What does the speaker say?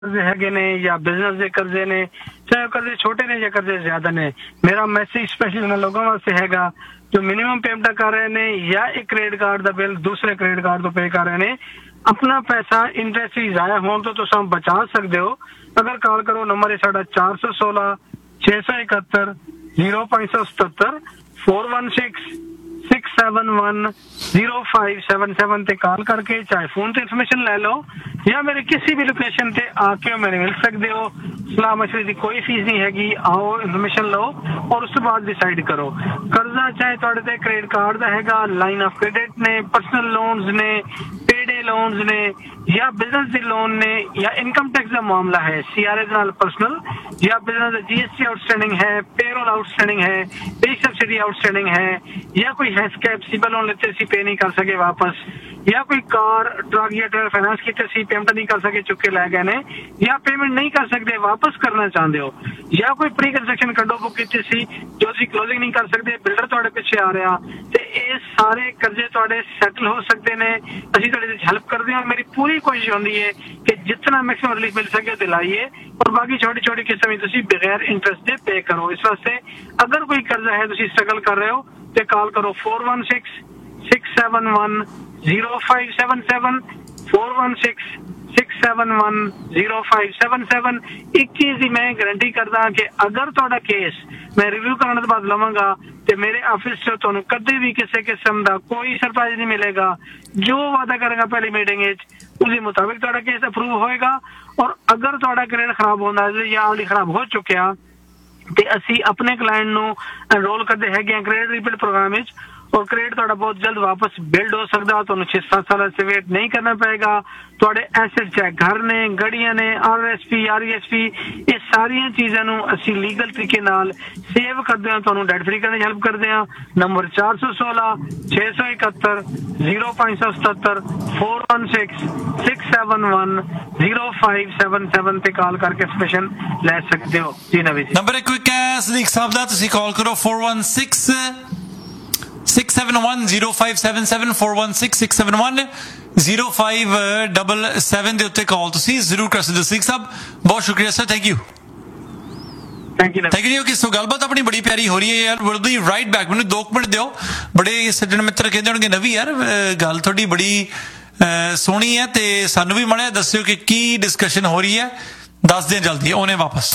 कर्जे हैगे ने या बिजनेस के कर्जे ने, चाहे कर्जे छोटे ने या कर्जे ज्यादा ने। मेरा मैसेज स्पेशली उन्हें लोगों वास्ते हैगा जो मिनिमम पेमेंट कर रहे ने या एक क्रेडिट कार्ड का बिल दूसरे क्रेडिट कार्ड तो पे कर रहे ने, अपना पैसा इंटरेस्ट ही जाया हो तो तुम बचा सकते हो। अगर कॉल करो नंबर है साढ़ा 416 671 0577 416-671-0577 ते कॉल करके चाहे फोन ते इन्फॉर्मेशन ले लो या मेरे किसी भी लोकेशन ते आके मेरे मिल सकते हो। सलाह मशवरे की कोई फीस नहीं हैगी, आओ इन्फॉर्मेशन लो और उस बाद डिसाइड करो। कर्जा चाहे तुहाडे ते क्रेडिट कार्ड दा हैगा, लाइन ऑफ क्रेडिट ने, पर्सनल लोन्स ने, पेडे लोन्स ने या बिजनेस दे लोन ने या इनकम टैक्स का मामला है, सीआरए नाल पर्सनल या बिजनेस जीएसटी आउटस्टैंडिंग है, पेरोल आउटस्टैंडिंग है, पे सब्सिडी आउटस्टैंडिंग है या कोई हैस्कैप सिबल लोन लेते सी पे नहीं कर सके वापस, या कोई कार ट्रक या ट्रेलर फाइनेंस की सी पेमेंट नहीं कर सके चुके लै गए ने या पेमेंट नहीं कर सकते वापस करना चाहते हो, या कोई प्री कंस्ट्रक्शन कंडो बुक की सी जो सी क्लोजिंग नहीं कर सकते, बिल्डर तुहाडे पिछे आ रहा, ते ये सारे कर्जे तुहाडे सैटल हो सकते ने। असीं तुहाडे हेल्प करते हैं। मेरी पूरी कोशिश होती है कि जितना मैक्सिमम रिलीफ मिल सके दिलाइए और बाकी छोटी छोटी किस्म तुसीं बगैर इंटरेस्ट दे पे करो। इस वास्ते अगर कोई कर्जा है तुसीं स्ट्रगल कर रहे हो तो कॉल करो 416-671-0577 416-671-0577। एक चीज ही मैं गारंटी करदा कि अगर तुहाडा केस मैं रिव्यू करने के बाद लवांगा ते मेरे ऑफिस से तुहानूं कदे भी किसी किस्म का कोई सरप्राइज नहीं मिलेगा। जो वादा करेगा पहली मीटिंग उसके मुताबिक तुहाडा केस अप्रूव होएगा। और अगर तुहाडा क्रेडिट खराब होंदा या ऑलरेडी खराब हो चुकिया ते असी अपने क्लाइंट नूं एनरोल करते हैं क्रेडिट रिबिल्ड प्रोग्राम विच और क्रेडिट तुहाडा बहुत जल्द वापस बिल्ड हो सकदा। तुहानूं 6-7 साल से वेट नहीं करना पएगा। तुहाडे एसेट चाहे घर ने, गड्डियां ने, आरएसपी आरईएसपी ये सारियां चीज़ां नूं असी लीगल तरीके नाल सेव करदे हां, तुहानूं डेट फ्री करने हेल्प करदे हां। नंबर 416-671 0577 416-671-0577 ते कॉल करके स्पेशल ले सकते हो। जी नवी जी नंबर एक क्विक है सदीक साहब दा, तुसीं कॉल करो 416-671-0577 416-671-0577 ਦੇ ਉੱਤੇ ਕਾਲ ਤੁਸੀਂ ਜ਼ਰੂਰ ਕਰ ਸਕਦੇ ਹੋ। ਸਦੀਕ ਸਾਹਿਬ ਬਹੁਤ ਸ਼ੁਕਰੀਆ ਸਰ, ਥੈਂਕ ਯੂ ਕਿ ਸੋ ਗੱਲਬਾਤ ਆਪਣੀ ਬੜੀ ਪਿਆਰੀ ਹੋ ਰਹੀ ਹੈ ਯਾਰ। ਬੜੀ ਰਾਈਟ ਬੈਕ, ਮੈਨੂੰ 2 ਮਿੰਟ ਦਿਓ। ਬੜੇ ਸੱਜਣ ਮਿੱਤਰ ਕਹਿੰਦੇ ਹੋਣਗੇ ਨਵੀਂ ਯਾਰ ਗੱਲ ਤੁਹਾਡੀ ਬੜੀ ਸੋਹਣੀ ਹੈ ਤੇ ਸਾਨੂੰ ਵੀ ਮਾੜਾ ਦੱਸਿਓ ਕਿ ਕੀ ਡਿਸਕਸ਼ਨ ਹੋ ਰਹੀ ਹੈ, ਦੱਸਦੇ ਜਲਦੀ ਆਉਣੇ ਵਾਪਸ।